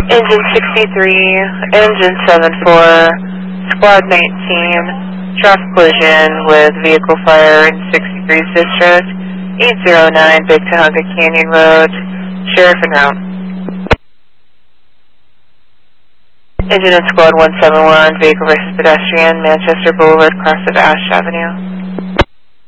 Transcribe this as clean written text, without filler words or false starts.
Engine 63, Engine 74, Squad 19, traffic collision with vehicle fire in 63's district, 809 Big Tujunga Canyon Road, Sheriff en route. Engine and Squad 171, vehicle versus pedestrian, Manchester Boulevard, cross of Ash Avenue.